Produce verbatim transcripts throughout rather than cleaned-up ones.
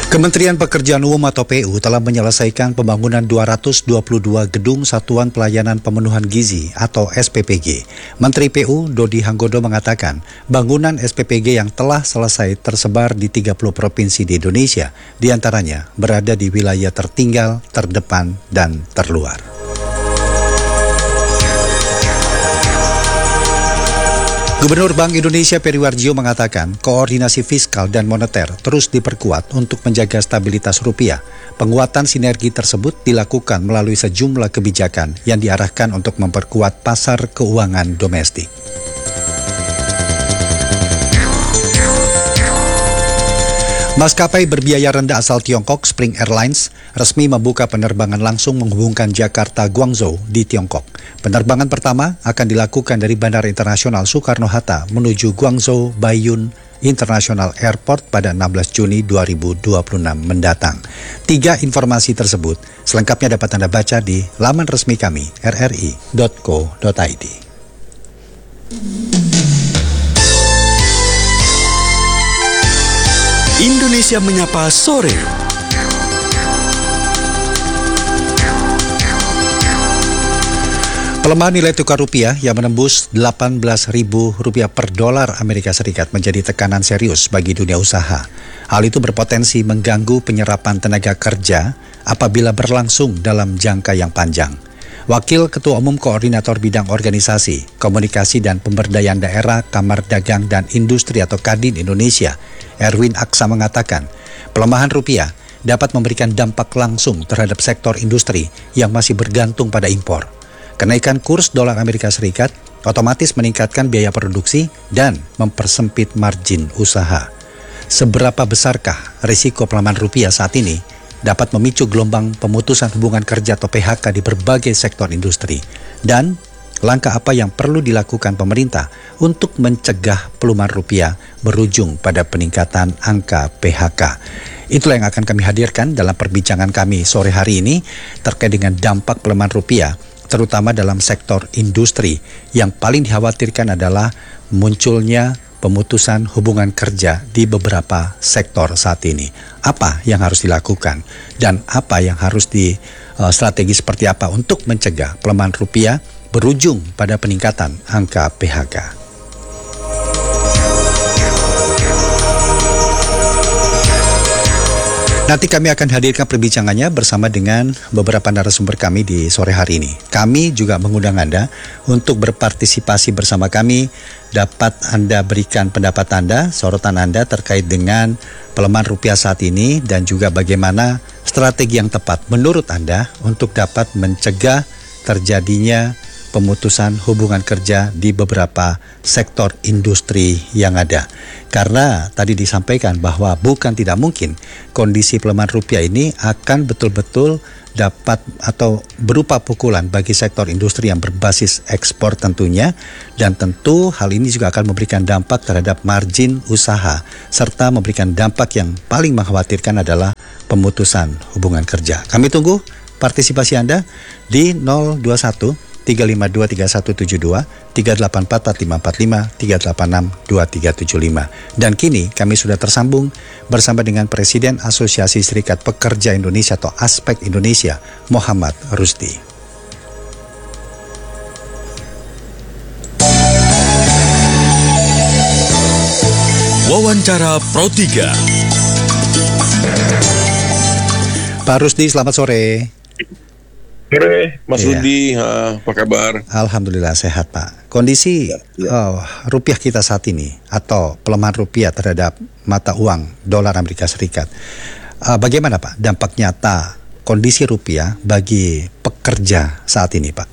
Kementerian Pekerjaan Umum atau P U telah menyelesaikan pembangunan dua ratus dua puluh dua gedung Satuan Pelayanan Pemenuhan Gizi atau S P P G. Menteri P U Dodi Hanggodo mengatakan, bangunan S P P G yang telah selesai tersebar di tiga puluh provinsi di Indonesia, diantaranya berada di wilayah tertinggal, terdepan, dan terluar. Gubernur Bank Indonesia Peri Warjio mengatakan koordinasi fiskal dan moneter terus diperkuat untuk menjaga stabilitas rupiah. Penguatan sinergi tersebut dilakukan melalui sejumlah kebijakan yang diarahkan untuk memperkuat pasar keuangan domestik. Maskapai berbiaya rendah asal Tiongkok Spring Airlines resmi membuka penerbangan langsung menghubungkan Jakarta Guangzhou di Tiongkok. Penerbangan pertama akan dilakukan dari Bandara Internasional Soekarno-Hatta menuju Guangzhou Baiyun International Airport pada enam belas Juni dua ribu dua puluh enam mendatang. Tiga informasi tersebut selengkapnya dapat Anda baca di laman resmi kami r r i dot co dot i d. Indonesia Menyapa Sore. Pelemahan nilai tukar rupiah yang menembus delapan belas ribu rupiah per dolar Amerika Serikat menjadi tekanan serius bagi dunia usaha. Hal itu berpotensi mengganggu penyerapan tenaga kerja apabila berlangsung dalam jangka yang panjang. Wakil Ketua Umum Koordinator Bidang Organisasi, Komunikasi dan Pemberdayaan Daerah Kamar Dagang dan Industri atau Kadin Indonesia, Erwin Aksa mengatakan, pelemahan rupiah dapat memberikan dampak langsung terhadap sektor industri yang masih bergantung pada impor. Kenaikan kurs dolar Amerika Serikat otomatis meningkatkan biaya produksi dan mempersempit margin usaha. Seberapa besarkah risiko pelemahan rupiah saat ini dapat memicu gelombang pemutusan hubungan kerja atau P H K di berbagai sektor industri? Dan langkah apa yang perlu dilakukan pemerintah untuk mencegah pelemahan rupiah berujung pada peningkatan angka P H K? Itulah yang akan kami hadirkan dalam perbincangan kami sore hari ini terkait dengan dampak pelemahan rupiah, terutama dalam sektor industri. Yang paling dikhawatirkan adalah munculnya pemutusan hubungan kerja di beberapa sektor saat ini. Apa yang harus dilakukan dan apa yang harus di uh, strategi seperti apa untuk mencegah pelemahan rupiah berujung pada peningkatan angka P H K. Nanti kami akan hadirkan perbincangannya bersama dengan beberapa narasumber kami di sore hari ini. Kami juga mengundang Anda untuk berpartisipasi bersama kami. Dapat Anda berikan pendapat Anda, sorotan Anda terkait dengan pelemahan rupiah saat ini dan juga bagaimana strategi yang tepat menurut Anda untuk dapat mencegah terjadinya pemutusan hubungan kerja di beberapa sektor industri yang ada. Karena tadi disampaikan bahwa bukan tidak mungkin kondisi pelemahan rupiah ini akan betul-betul dapat atau berupa pukulan bagi sektor industri yang berbasis ekspor tentunya, dan tentu hal ini juga akan memberikan dampak terhadap margin usaha serta memberikan dampak yang paling mengkhawatirkan adalah pemutusan hubungan kerja. Kami tunggu partisipasi Anda di nol dua satu tiga lima dua tiga satu tujuh dua, tiga delapan empat empat lima empat lima, tiga delapan enam dua tiga tujuh lima. Dan kini kami sudah tersambung bersama dengan Presiden Asosiasi Serikat Pekerja Indonesia atau Aspek Indonesia, Muhammad Rusdi. Wawancara Pro tiga. Pak Rusdi, selamat sore. Sore, Mas Iya. Rudi, ha, apa kabar? Alhamdulillah sehat, Pak. Kondisi Ya, ya. oh, rupiah kita saat ini atau pelemahan rupiah terhadap mata uang dolar Amerika Serikat, uh, bagaimana Pak dampak nyata kondisi rupiah bagi pekerja saat ini, Pak?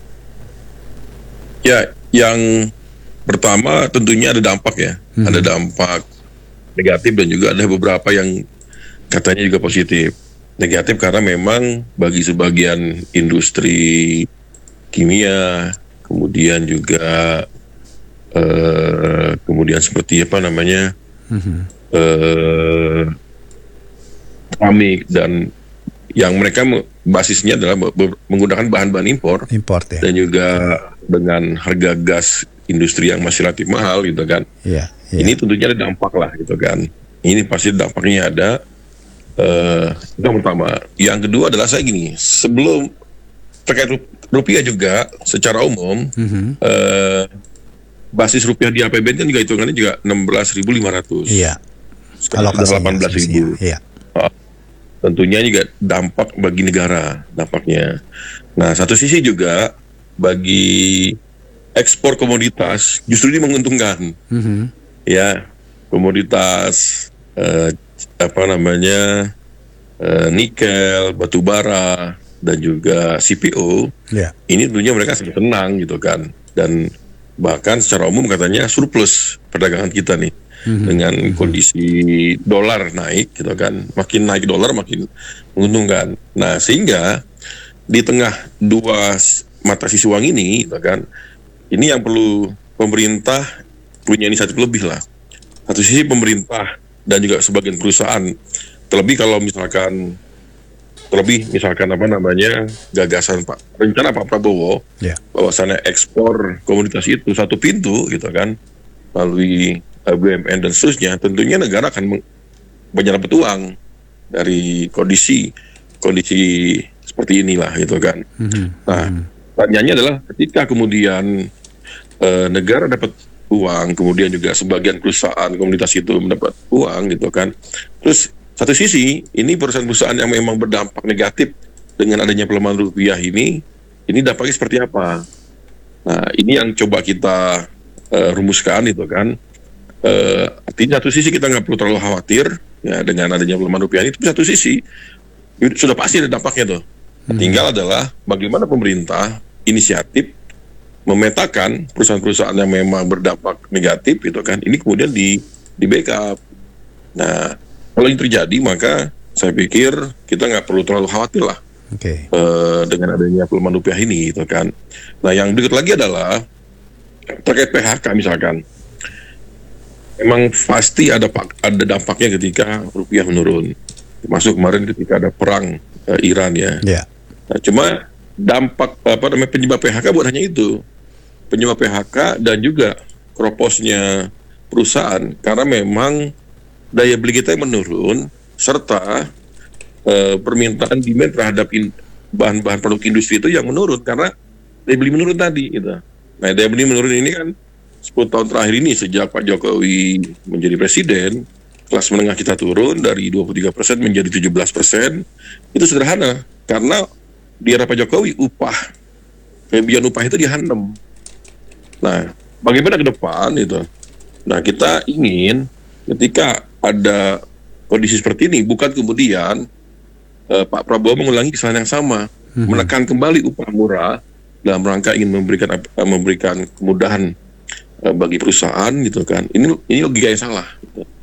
Ya, yang pertama tentunya ada dampak ya, Hmm. ada dampak negatif dan juga ada beberapa yang katanya juga positif. Negatif karena memang bagi sebagian industri kimia, kemudian juga eh, kemudian seperti apa namanya Hmm. eh, keramik dan yang mereka me- basisnya adalah be- be- menggunakan bahan-bahan impor Import ya. dan juga dengan harga gas industri yang masih relatif mahal gitu kan. Iya. Iya. Ini tentunya ada dampak lah gitu kan. Ini pasti dampaknya ada. Eh, itu yang pertama. Yang kedua adalah saya gini, sebelum terkait ru- rupiah juga secara umum, Mhm. eh, basis rupiah di A P B N kan juga hitungannya juga enam belas ribu lima ratus. Iya. Sekarang sudah Alokasinya, delapan belas ribu. selisihnya. Iya. Tentunya juga dampak bagi negara dampaknya. Nah, satu sisi juga bagi ekspor komoditas justru ini menguntungkan. Mhm. Ya, komoditas eh, apa namanya eh, nikel, batu bara dan juga C P O. Iya. Ini tentunya mereka sangat senang gitu kan, dan bahkan secara umum katanya surplus perdagangan kita nih. Mm-hmm. Dengan kondisi dolar naik gitu kan, makin naik dolar makin menguntungkan. Nah, sehingga di tengah dua mata sisi uang ini gitu kan, ini yang perlu pemerintah punya inisiatif lebih lah. Satu sisi pemerintah dan juga sebagian perusahaan, terlebih kalau misalkan terlebih misalkan apa namanya gagasan Pak rencana Pak Prabowo, yeah, bahwasannya ekspor komoditas itu satu pintu gitu kan, melalui B U M N dan seterusnya, tentunya negara akan banyak dapat uang dari kondisi kondisi seperti inilah gitu kan. Mm-hmm. Nah, pertanyaannya adalah ketika kemudian e, negara dapat uang, kemudian juga sebagian perusahaan komunitas itu mendapat uang gitu kan. Terus satu sisi ini perusahaan-perusahaan yang memang berdampak negatif dengan adanya pelemahan rupiah ini, ini dampaknya seperti apa? Nah, ini yang coba kita e, rumuskan itu kan. Uh, artinya satu sisi kita nggak perlu terlalu khawatir ya dengan adanya pelemahan rupiah ini, tapi satu sisi sudah pasti ada dampaknya tuh. Hmm. Tinggal adalah bagaimana pemerintah inisiatif memetakan perusahaan-perusahaan yang memang berdampak negatif gitu kan, ini kemudian di di backup. Nah, kalau ini terjadi maka saya pikir kita nggak perlu terlalu khawatir lah, okay, uh, dengan adanya pelemahan rupiah ini gitu kan. Nah, yang berikut lagi adalah terkait P H K misalkan. Memang pasti ada ada dampaknya ketika rupiah menurun. Termasuk kemarin ketika ada perang uh, Iran ya. Yeah. Nah, cuma dampak apa namanya penyebab P H K bukan hanya itu. Penyebab P H K dan juga kroposnya perusahaan karena memang daya beli kita yang menurun serta uh, permintaan demand terhadap in, bahan-bahan produk industri itu yang menurun karena daya beli menurun tadi gitu. Nah, daya beli menurun ini kan sepuluh tahun terakhir ini sejak Pak Jokowi menjadi presiden, kelas menengah kita turun dari dua puluh tiga persen menjadi tujuh belas persen. Itu sederhana, karena di era Pak Jokowi upah, kelebihan upah itu dihantam. Nah, bagaimana ke depan itu? Nah, kita ingin ketika ada kondisi seperti ini, bukan kemudian eh, Pak Prabowo mengulangi kesalahan yang sama, mm-hmm, menekan kembali upah murah dalam rangka ingin memberikan memberikan kemudahan bagi perusahaan gitu kan. Ini ini logika yang salah.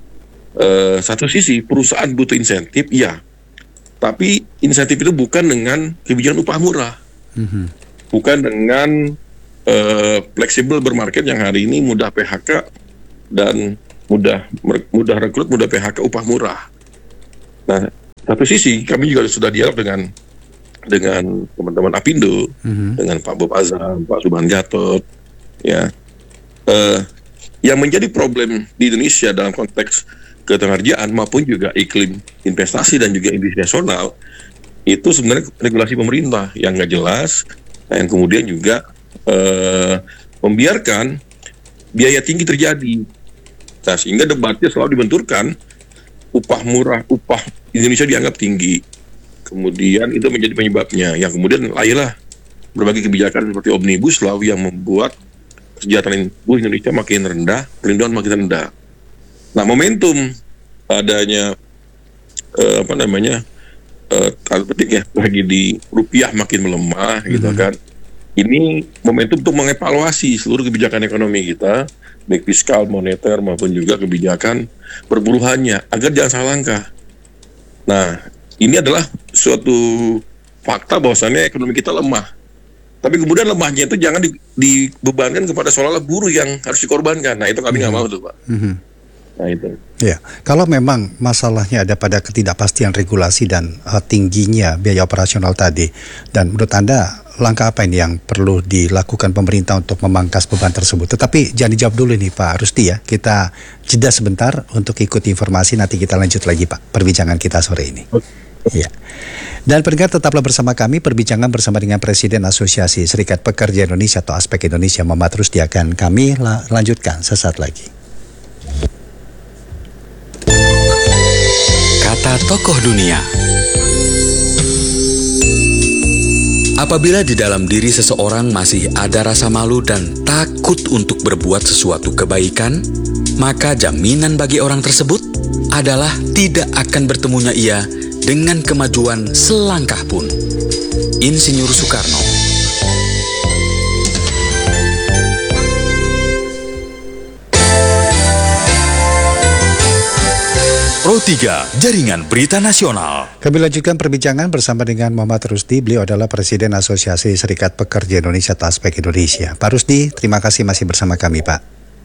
Uh, satu sisi perusahaan butuh insentif, iya. Tapi insentif itu bukan dengan kebijakan upah murah, mm-hmm, bukan dengan uh, fleksibel bermarket yang hari ini mudah P H K dan mudah mudah rekrut, mudah P H K, upah murah. Nah, satu sisi kami juga sudah dialog dengan dengan teman-teman Apindo, mm-hmm, dengan Pak Bob Azam, Pak Subhan Gatot, ya. Uh, yang menjadi problem di Indonesia dalam konteks ketenagakerjaan maupun juga iklim investasi dan juga industri nasional itu sebenarnya regulasi pemerintah yang nggak jelas, yang kemudian juga uh, membiarkan biaya tinggi terjadi. Nah, sehingga debatnya selalu dibenturkan upah murah, upah Indonesia dianggap tinggi, kemudian itu menjadi penyebabnya, yang kemudian lahirlah berbagai kebijakan seperti Omnibus Law yang membuat kesejahteraan buruh Indonesia makin rendah, perlindungan makin rendah. Nah, momentum adanya eh, apa namanya eh, tanda petik ya lagi di rupiah makin melemah, mm-hmm, gitu kan. Ini momentum untuk mengevaluasi seluruh kebijakan ekonomi kita, baik fiskal, moneter maupun juga kebijakan perburuhannya, agar jangan salah langkah. Nah, ini adalah suatu fakta bahwasannya ekonomi kita lemah. Tapi kemudian lemahnya itu jangan di, dibebankan kepada seolah-olah buruh yang harus dikorbankan. Nah, itu kami nggak mm-hmm. mau tuh, Pak. Mm-hmm. Nah, itu. Ya, kalau memang masalahnya ada pada ketidakpastian regulasi dan uh, tingginya biaya operasional tadi, dan menurut Anda langkah apa ini yang perlu dilakukan pemerintah untuk memangkas beban tersebut? Tetapi jangan dijawab dulu nih Pak Rusdi ya. Kita jeda sebentar untuk ikuti informasi, nanti kita lanjut lagi Pak perbincangan kita sore ini. Iya. Dan pendengar tetaplah bersama kami, perbincangan bersama dengan Presiden Asosiasi Serikat Pekerja Indonesia atau Aspek Indonesia, Muhammad Rusdi, akan kami la- lanjutkan sesaat lagi. Kata tokoh dunia. Apabila di dalam diri seseorang masih ada rasa malu dan takut untuk berbuat sesuatu kebaikan, maka jaminan bagi orang tersebut adalah tidak akan bertemunya ia dengan kemajuan selangkah pun. Insinyur Soekarno. Pro tiga, Jaringan Berita Nasional. Kami lanjutkan perbincangan bersama dengan Muhammad Rusdi. Beliau adalah Presiden Asosiasi Serikat Pekerja Indonesia atau Aspek Indonesia. Pak Rusdi, terima kasih masih bersama kami, Pak.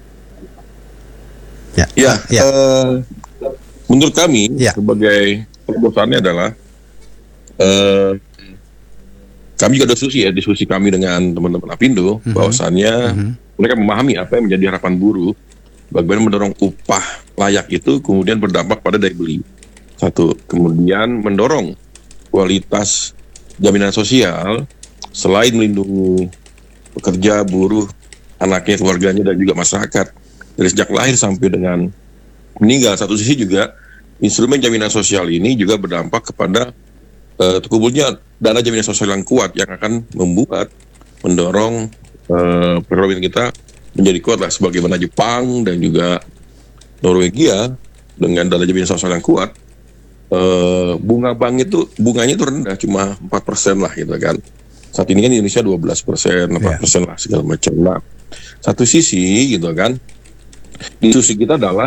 Ya, Ya, Pak, ya. eh, menurut kami Ya. sebagai terobosannya adalah eh, kami juga diskusi ya, diskusi kami dengan teman-teman Apindo, Mhm. bahwasannya Mhm. mereka memahami apa yang menjadi harapan buruh, bagaimana mendorong upah layak itu kemudian berdampak pada daya beli. Satu, kemudian mendorong kualitas jaminan sosial selain melindungi pekerja, buruh, anaknya, keluarganya, dan juga masyarakat dari sejak lahir sampai dengan meninggal. Satu sisi juga instrumen jaminan sosial ini juga berdampak kepada uh, terkumpulnya dana jaminan sosial yang kuat yang akan membuat mendorong uh, perekonomian kita menjadi kuat lah, sebagaimana Jepang dan juga Norwegia dengan dana jaminan sosial yang kuat. Uh, bunga bank itu bunganya itu rendah, cuma empat persen lah gitu kan. Saat ini kan Indonesia dua belas persen, empat persen lah segala macam. Nah, satu sisi gitu kan, diskusi kita adalah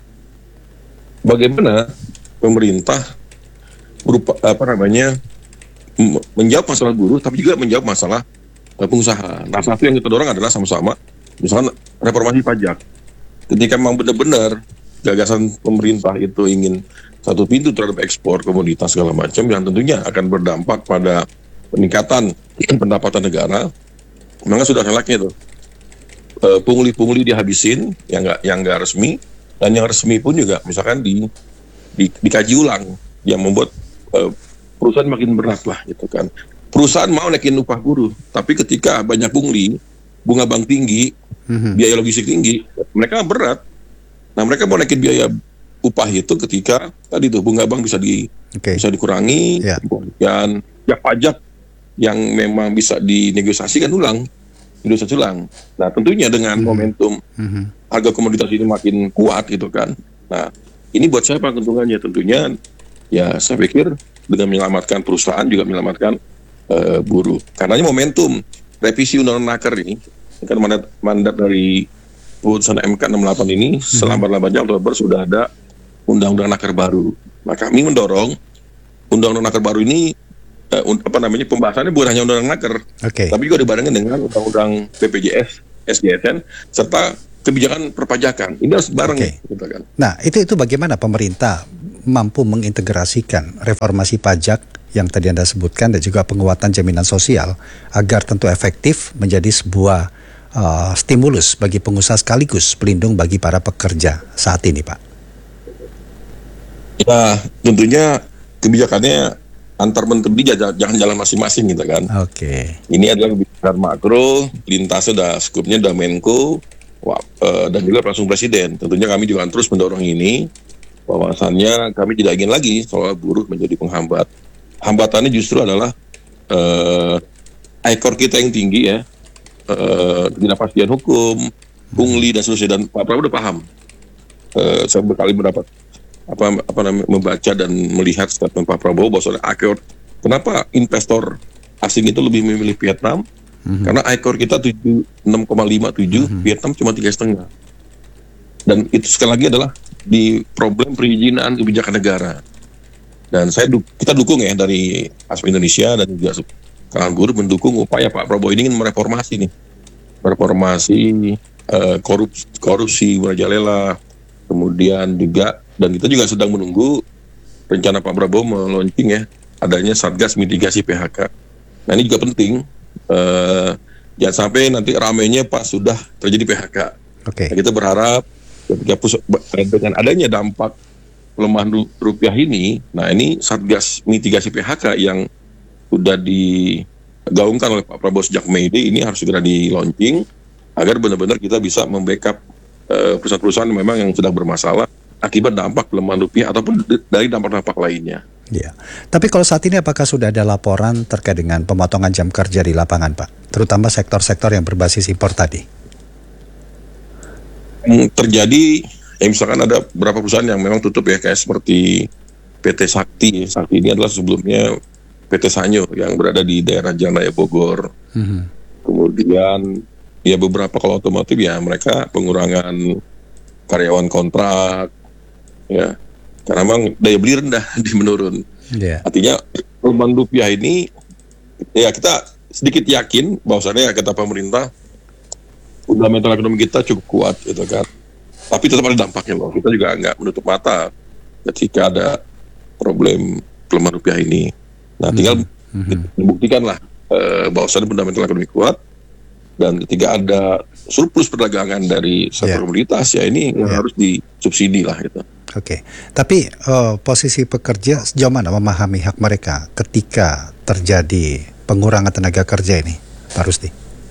bagaimana pemerintah berupa apa namanya m- menjawab masalah buruh, tapi juga menjawab masalah uh, pengusaha. Nah, satu yang kita dorong adalah sama-sama, misalnya reformasi pajak. Ketika memang benar-benar gagasan pemerintah itu ingin satu pintu terhadap ekspor komoditas segala macam, yang tentunya akan berdampak pada peningkatan pendapatan negara, maka sudah salahnya itu uh, pungli-pungli dihabisin yang nggak yang nggak resmi, dan yang resmi pun juga misalkan di, di dikaji ulang, yang membuat uh, perusahaan makin berat lah gitu kan. Perusahaan mau naikin upah buruh, tapi ketika banyak pungli, bunga bank tinggi, Mhm. biaya logistik tinggi, mereka berat. Nah, mereka mau naikin biaya upah itu ketika tadi tuh bunga bank bisa di Oke. bisa dikurangi, Ya. kemudian ya pajak yang memang bisa dinegosiasikan ulang, dinegosiasi ulang. Nah, tentunya dengan momentum Mhm. harga komoditas ini makin kuat gitu kan. Nah, ini buat siapa keuntungannya? Tentunya ya saya pikir dengan menyelamatkan perusahaan juga menyelamatkan uh, buruh. Karenanya momentum revisi Undang-Undang Naker ini, kan mandat, mandat dari putusan M K enam puluh delapan ini, selambat-lambatnya Oktober sudah ada Undang-Undang Naker baru. Nah, kami mendorong Undang-Undang Naker baru ini uh, un- apa namanya pembahasannya bukan hanya Undang-Undang Naker, Oke. tapi juga dibarengin dengan Undang-Undang B P J S, S J S N, serta kebijakan perpajakan. Ini harus bareng, Oke. gitu kan. Nah, itu itu bagaimana pemerintah mampu mengintegrasikan reformasi pajak yang tadi Anda sebutkan dan juga penguatan jaminan sosial agar tentu efektif menjadi sebuah uh, stimulus bagi pengusaha sekaligus pelindung bagi para pekerja saat ini, Pak. Ya, tentunya kebijakannya antar menteri jangan, jangan jalan masing-masing gitu kan. Oke. Ini adalah kebijakan makro, lintasnya udah skupnya udah Menko, wah, eh, dan juga langsung Presiden. Tentunya kami juga akan terus mendorong ini, bahwasannya kami tidak ingin lagi soal buruh menjadi penghambat. Hambatannya justru adalah eh, ekor kita yang tinggi ya, eh, ketidakpastian hukum, pungli dan seterusnya. Dan Pak Prabowo udah paham. Eh, saya berkali mendapat apa apa namanya membaca dan melihat statement Pak Prabowo bahwa ekor kenapa investor asing itu lebih memilih Vietnam, Mhm. karena ekor kita tujuh enam koma lima tujuh, Vietnam cuma tiga setengah. Dan itu sekali lagi adalah di problem perizinan kebijakan negara. Dan saya du- kita dukung ya dari Aspek Indonesia dan juga kalangan buruh mendukung upaya Pak Prabowo ini ingin mereformasi nih, mereformasi eh, korupsi, korupsi merajalela, kemudian juga, dan kita juga sedang menunggu rencana Pak Prabowo meluncing ya adanya Satgas Mitigasi P H K. Nah, ini juga penting eh, jangan sampai nanti ramainya pas sudah terjadi P H K. Oke. Nah, kita berharap ketika pusat, dengan adanya dampak pelemahan ru- rupiah ini, nah ini Satgas mitigasi P H K yang sudah digaungkan oleh Pak Prabowo sejak Mei ini harus segera di launching agar benar-benar kita bisa membackup uh, perusahaan-perusahaan memang yang sedang bermasalah akibat dampak pelemahan rupiah ataupun d- dari dampak-dampak lainnya. Ya. Tapi kalau saat ini apakah sudah ada laporan terkait dengan pemotongan jam kerja di lapangan, Pak? Terutama sektor-sektor yang berbasis impor tadi. Hmm, terjadi, ya misalkan ada beberapa perusahaan yang memang tutup ya, kayak seperti P T Sakti. Sakti ini adalah sebelumnya P T Sanyo yang berada di daerah Janaya Bogor. Mm-hmm. Kemudian ya beberapa kalau otomotif ya mereka pengurangan karyawan kontrak ya karena memang daya beli rendah di menurun. Yeah. Artinya pelemahan rupiah ini ya kita sedikit yakin bahwasannya kata pemerintah fundamental ekonomi kita cukup kuat gitu kan. Tapi tetap ada dampaknya loh. Kita juga nggak menutup mata ketika ada problem pelemahan rupiah ini. Nah tinggal mm-hmm. dibuktikan lah eh, bahwasannya fundamental ekonomi kuat. Dan ketika ada surplus perdagangan dari sektor yeah. komoditas ya ini yang yeah. harus disubsidi lah gitu. Oke, okay. Tapi uh, posisi pekerja sejauh mana memahami hak mereka ketika terjadi pengurangan tenaga kerja ini, Pak Rusdi?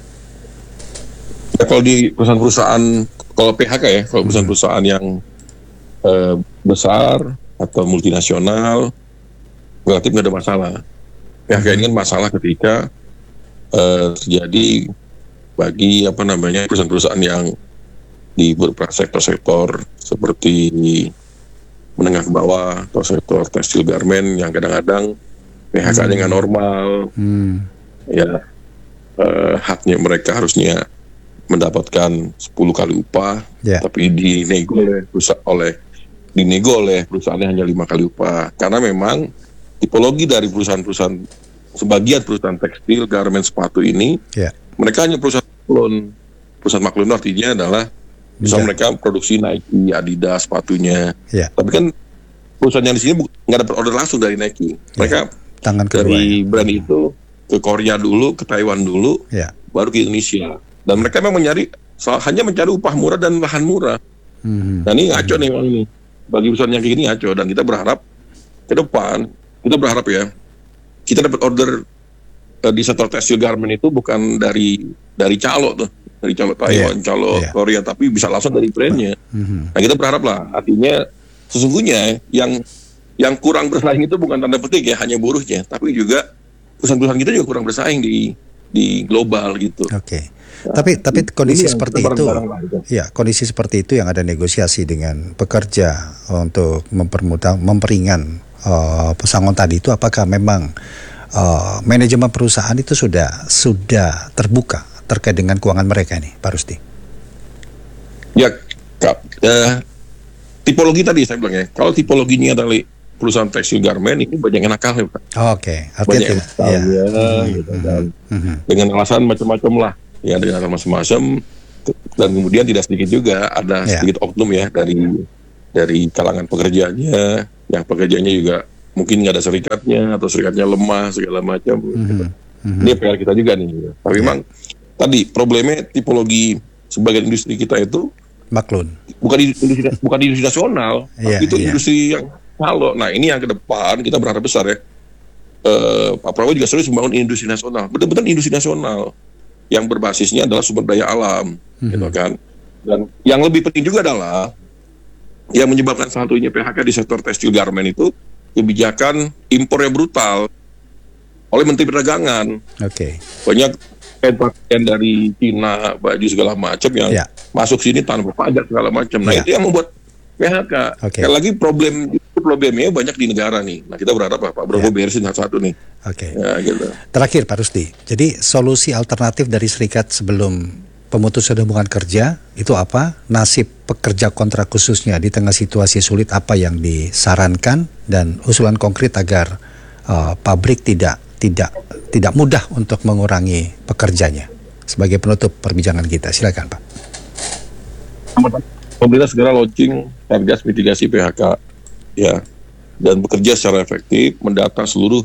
Ya, kalau di perusahaan-perusahaan, kalau P H K ya, kalau perusahaan-perusahaan yang uh, besar atau multinasional, relatif nggak ada masalah. P H K ini kan masalah ketika uh, terjadi bagi apa namanya perusahaan-perusahaan yang di beberapa sektor-sektor seperti menengah ke bawah atau sektor tekstil garmen yang kadang-kadang P H K-nya nggak hmm. normal, hmm. ya eh, haknya mereka harusnya mendapatkan sepuluh kali upah, yeah. tapi dinego oleh perusahaan oleh dinego oleh perusahaannya hanya lima kali upah karena memang tipologi dari perusahaan-perusahaan sebagian perusahaan tekstil garmen sepatu ini yeah. mereka hanya perusahaan maklun. Perusahaan maklun artinya adalah misal mereka produksi Nike, Adidas sepatunya. Yeah. Tapi kan perusahaan yang di sini nggak dapat order langsung dari Nike. Mereka yeah. tangan dari ya. brand itu ke Korea dulu, ke Taiwan dulu, yeah. baru ke Indonesia. Dan mereka memang mencari hanya mencari upah murah dan lahan murah. Mm-hmm. Nah ini ngaco nih memang ini. Bagi perusahaan yang kayak gini ngaco. Dan kita berharap ke depan, kita berharap ya, kita dapat order uh, di sektor tekstil garment itu bukan dari dari calo tuh. Dari calo Taiwan, yeah. calo yeah. Korea, tapi bisa langsung dari brandnya. Mm-hmm. Nah kita berharap lah, artinya sesungguhnya yang yang kurang bersaing itu bukan tanda petik ya, hanya buruhnya, tapi juga perusahaan-perusahaan kita juga kurang bersaing di di global gitu. Oke. Okay. Nah, tapi tapi kondisi seperti itu, ya kondisi seperti itu yang ada negosiasi dengan pekerja untuk mempermudah, memperingan uh, pesangon tadi itu, apakah memang uh, manajemen perusahaan itu sudah sudah terbuka terkait dengan keuangan mereka ini, Pak Rusdi? Ya, Kak, eh, tipologi tadi saya bilang ya, kalau tipologinya dari perusahaan tekstil garmen ini banyak yang nakal ya Pak. Oh, Oke, okay. Banyak yang nakal ya, ya gitu kan. Mm-hmm. Dengan alasan macam-macam lah, ya dengan alasan macam-macam, dan kemudian tidak sedikit juga ada yeah. sedikit oknum ya dari dari kalangan pekerjanya, yang pekerjanya juga mungkin nggak ada serikatnya atau serikatnya lemah segala macam. Mm-hmm. Gitu. Mm-hmm. Ini P R kita juga nih. Tapi yeah. memang tadi problemnya tipologi sebagian industri kita itu maklun. Bukan di industri, bukan di industri nasional, yeah, tapi itu yeah. industri yang halo. Nah ini yang ke depan kita berharap besar ya. Uh, Pak Prabowo juga serius membangun industri nasional, betul-betul industri nasional yang berbasisnya adalah sumber daya alam, mm-hmm. gitu kan. Dan yang lebih penting juga adalah yang menyebabkan salah satunya P H K di sektor tekstil garmen itu kebijakan impor yang brutal oleh Menteri Perdagangan. Oke. Okay. Banyak pakaian dari Cina, baju segala macam yang yeah. masuk sini tanpa pajak segala macam. Nah yeah. itu yang membuat P H K. Okay. Sekali lagi problem itu problemnya banyak di negara nih. Nah kita berharap Pak Prabowo yeah. beresin satu-satu nih. Oke. Okay. Ya, gitu. Terakhir Pak Rusdi, jadi solusi alternatif dari serikat sebelum pemutusan hubungan kerja itu apa? Nasib pekerja kontrak khususnya di tengah situasi sulit apa yang disarankan dan usulan konkret agar uh, pabrik tidak tidak tidak mudah untuk mengurangi pekerjanya. Sebagai penutup perbincangan kita, silakan Pak. Pemerintah segera launching Satgas mitigasi P H K, ya, dan bekerja secara efektif, mendata seluruh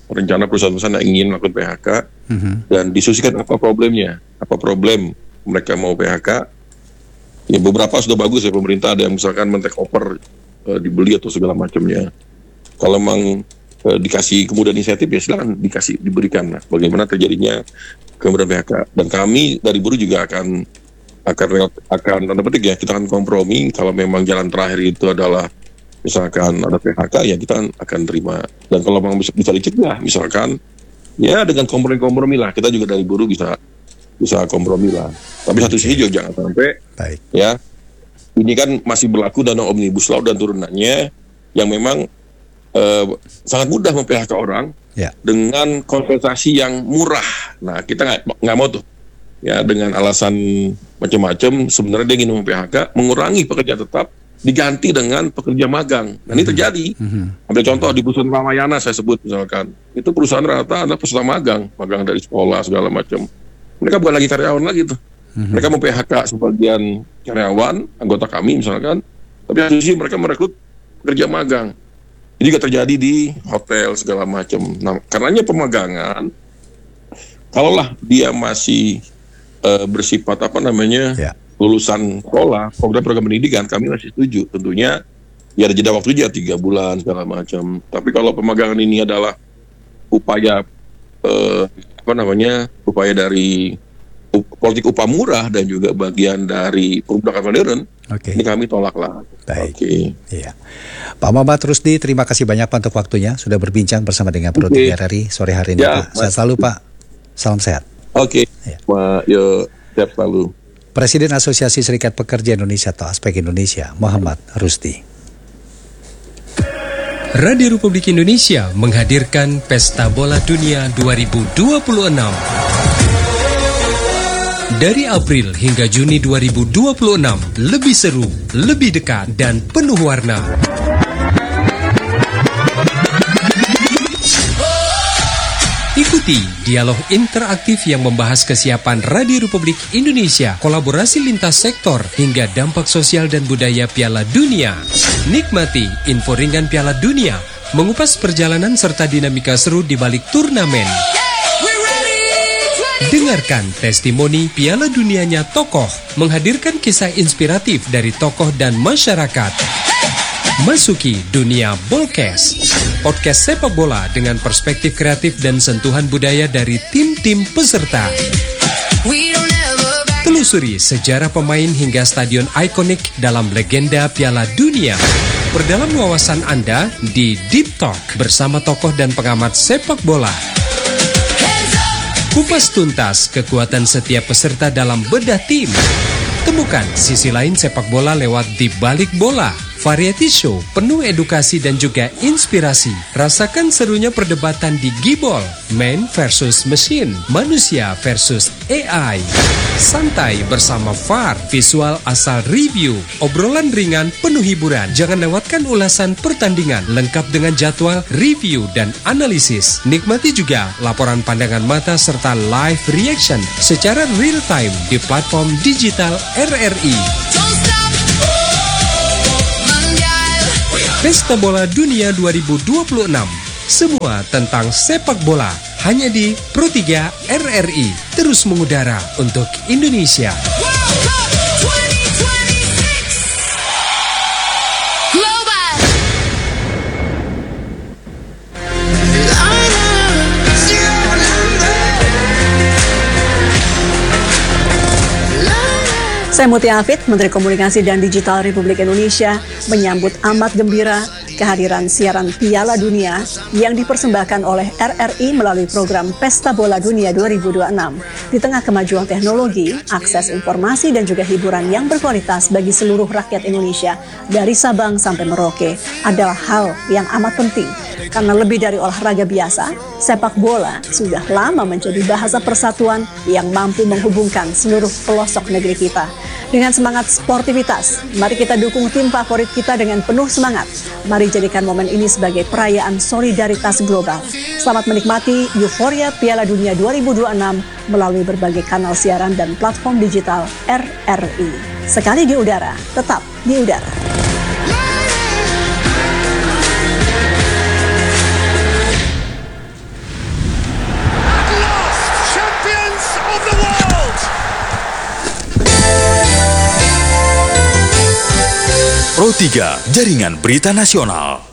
rencana perusahaan-perusahaan yang ingin melakukan P H K Mhm. dan diskusikan apa problemnya, apa problem mereka mau P H K. Ya beberapa sudah bagus ya pemerintah, ada yang misalkan men-take over, eh, dibeli atau segala macamnya. Kalau memang eh, dikasih kemudahan insentif ya silakan dikasih, diberikan lah bagaimana terjadinya kemudahan P H K. Dan kami dari buruh juga akan akan akan tanda petik ya, kita akan kompromi kalau memang jalan terakhir itu adalah misalkan ada P H K ya kita akan terima. Dan kalau memang bisa, bisa dicegah misalkan ya dengan kompromi-kompromi lah, kita juga dari buruh bisa bisa kompromi lah. Tapi satu sisi juga jangan sampai Baik. ya ini kan masih berlaku dana omnibus law dan turunannya yang memang eh, sangat mudah mem-P H K orang Ya. dengan kompensasi yang murah. Nah kita nggak nggak mau tuh ya dengan alasan macam-macam. Sebenarnya dia ingin mem-P H K, mengurangi pekerja tetap diganti dengan pekerja magang. Nah ini terjadi. Mhm. Ambil contoh di perusahaan Ramayana saya sebut misalkan, itu perusahaan rata ada peserta magang, magang dari sekolah segala macam. Mereka bukan lagi karyawan lagi tuh. Mereka mau P H K sebagian karyawan, anggota kami misalkan, tapi satu sisi mereka merekrut pekerja magang. Ini juga terjadi di hotel segala macam. Nah, karenanya pemagangan, kalaulah dia masih eh, bersifat apa namanya Ya. lulusan sekolah, program-program pendidikan, kami masih setuju. Tentunya ya ada jeda waktu aja tiga bulan segala macam. Tapi kalau pemagangan ini adalah upaya eh, apa namanya upaya dari up- politik upah murah dan juga bagian dari perbudakan modern, Oke. ini kami tolak lah. Baik. Oke. Iya. Pak Muhammad Rusdi, terima kasih banyak Pak untuk waktunya sudah berbincang bersama dengan Pro Oke. tiga R R I sore hari ini Ya, Pak. Sehat Mas. selalu Pak. Salam sehat. Oke. Ya. Ma, yo, siap selalu. Presiden Asosiasi Serikat Pekerja Indonesia atau Aspek Indonesia, Muhammad Rusdi. Radio Republik Indonesia menghadirkan Pesta Bola Dunia dua ribu dua puluh enam. Dari April hingga Juni dua ribu dua puluh enam, lebih seru, lebih dekat, dan penuh warna. Ikuti dialog interaktif yang membahas kesiapan Radio Republik Indonesia, kolaborasi lintas sektor, hingga dampak sosial dan budaya Piala Dunia. Nikmati info ringan Piala Dunia, mengupas perjalanan serta dinamika seru di balik turnamen. Dengarkan testimoni Piala Dunianya tokoh, menghadirkan kisah inspiratif dari tokoh dan masyarakat. Masuki dunia Bolkes, podcast sepak bola dengan perspektif kreatif dan sentuhan budaya dari tim-tim peserta. Telusuri sejarah pemain hingga stadion ikonik dalam legenda Piala Dunia. Perdalam wawasan Anda di Deep Talk bersama tokoh dan pengamat sepak bola. Kupas tuntas kekuatan setiap peserta dalam bedah tim. Temukan sisi lain sepak bola lewat Di Balik Bola. Variety show penuh edukasi dan juga inspirasi. Rasakan serunya perdebatan di Gibol, man versus machine, manusia versus A I. Santai bersama V A R, visual asal review, obrolan ringan penuh hiburan. Jangan lewatkan ulasan pertandingan lengkap dengan jadwal, review, dan analisis. Nikmati juga laporan pandangan mata serta live reaction secara real time di platform digital R R I. Pesta Bola Dunia dua ribu dua puluh enam. Semua tentang sepak bola hanya di Pro tiga R R I. Terus mengudara untuk Indonesia. Saya Mutia Hafid, Menteri Komunikasi dan Digital Republik Indonesia, menyambut amat gembira kehadiran siaran Piala Dunia yang dipersembahkan oleh R R I melalui program Pesta Bola Dunia dua ribu dua puluh enam. Di tengah kemajuan teknologi, akses informasi dan juga hiburan yang berkualitas bagi seluruh rakyat Indonesia dari Sabang sampai Merauke adalah hal yang amat penting. Karena lebih dari olahraga biasa, sepak bola sudah lama menjadi bahasa persatuan yang mampu menghubungkan seluruh pelosok negeri kita. Dengan semangat sportivitas, mari kita dukung tim favorit kita dengan penuh semangat. Mari jadikan momen ini sebagai perayaan solidaritas global. Selamat menikmati euforia Piala Dunia dua ribu dua puluh enam melalui berbagai kanal siaran dan platform digital R R I. Sekali di udara, tetap di udara. tiga Jaringan Berita Nasional.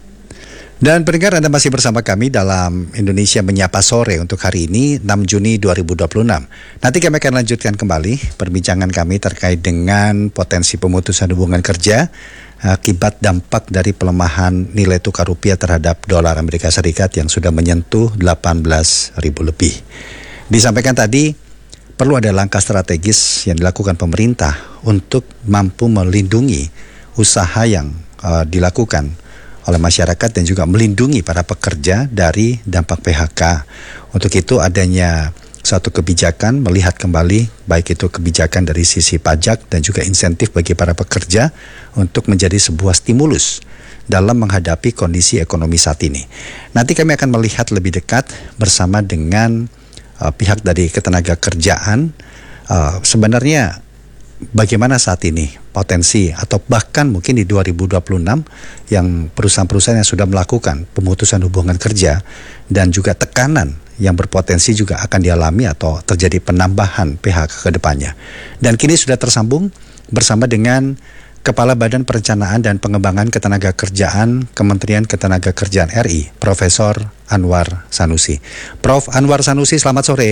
Dan pendengar, Anda masih bersama kami dalam Indonesia Menyapa Sore untuk hari ini enam Juni dua ribu dua puluh enam. Nanti kami akan lanjutkan kembali perbincangan kami terkait dengan potensi pemutusan hubungan kerja akibat dampak dari pelemahan nilai tukar rupiah terhadap dolar Amerika Serikat yang sudah menyentuh delapan belas ribu lebih. Disampaikan tadi, perlu ada langkah strategis yang dilakukan pemerintah untuk mampu melindungi usaha yang uh, dilakukan oleh masyarakat dan juga melindungi para pekerja dari dampak P H K. Untuk itu adanya suatu kebijakan melihat kembali baik itu kebijakan dari sisi pajak dan juga insentif bagi para pekerja untuk menjadi sebuah stimulus dalam menghadapi kondisi ekonomi saat ini. Nanti kami akan melihat lebih dekat bersama dengan uh, pihak dari ketenagakerjaan uh, sebenarnya bagaimana saat ini potensi atau bahkan mungkin di dua ribu dua puluh enam yang perusahaan-perusahaan yang sudah melakukan pemutusan hubungan kerja dan juga tekanan yang berpotensi juga akan dialami atau terjadi penambahan P H K ke depannya. Dan kini sudah tersambung bersama dengan Kepala Badan Perencanaan dan Pengembangan Ketenagakerjaan Kementerian Ketenagakerjaan R I, Profesor Anwar Sanusi. Prof Anwar Sanusi, selamat sore.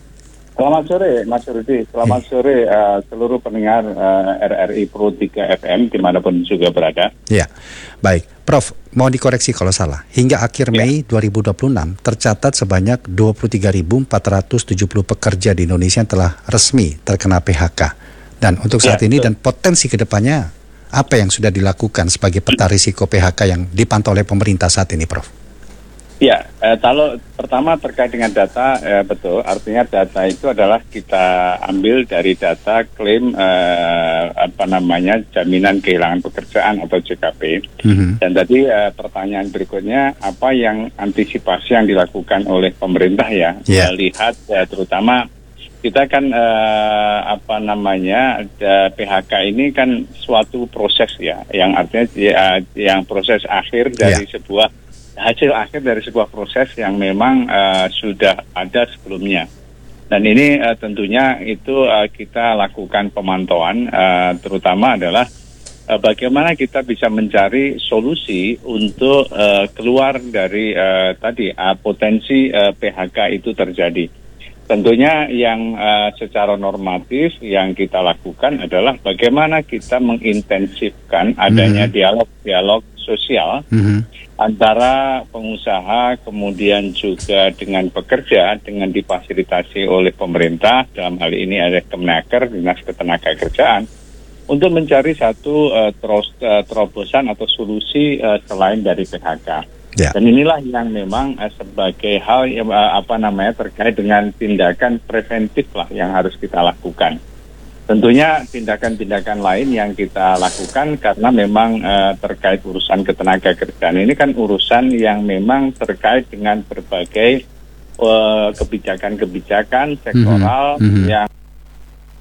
Selamat sore, Mas Rudi. Selamat sore uh, seluruh pendengar uh, R R I Pro tiga F M dimanapun juga berada. Ya, baik. Prof, mau dikoreksi kalau salah. Hingga akhir ya. Mei dua ribu dua puluh enam, tercatat sebanyak dua puluh tiga ribu empat ratus tujuh puluh pekerja di Indonesia yang telah resmi terkena P H K. Dan untuk saat ya, ini betul. dan potensi kedepannya, apa yang sudah dilakukan sebagai peta risiko P H K yang dipantau oleh pemerintah saat ini, Prof? Ya, eh, kalau pertama terkait dengan data, eh, betul, artinya data itu adalah kita ambil dari data klaim eh, apa namanya jaminan kehilangan pekerjaan atau J K P. Mm-hmm. Dan tadi eh, pertanyaan berikutnya, apa yang antisipasi yang dilakukan oleh pemerintah ya, yeah. melihat eh, terutama kita kan eh, apa namanya eh, P H K ini kan suatu proses ya, yang artinya ya, yang proses akhir dari yeah. sebuah hasil akhir dari sebuah proses yang memang uh, sudah ada sebelumnya. Dan ini uh, tentunya itu uh, kita lakukan pemantauan, uh, terutama adalah uh, bagaimana kita bisa mencari solusi untuk uh, keluar dari uh, tadi uh, potensi uh, P H K itu terjadi. Tentunya yang uh, secara normatif yang kita lakukan adalah bagaimana kita mengintensifkan adanya mm-hmm. dialog-dialog sosial mm-hmm. antara pengusaha kemudian juga dengan pekerja dengan difasilitasi oleh pemerintah, dalam hal ini ada Kemenaker, Dinas Ketenagakerjaan, untuk mencari satu uh, teros, uh, terobosan atau solusi uh, selain dari P H K. Ya. Dan inilah yang memang uh, sebagai hal yang uh, apa namanya terkait dengan tindakan preventif lah yang harus kita lakukan. Tentunya tindakan-tindakan lain yang kita lakukan karena memang uh, terkait urusan ketenagakerjaan ini kan urusan yang memang terkait dengan berbagai uh, kebijakan-kebijakan sektoral mm-hmm. yang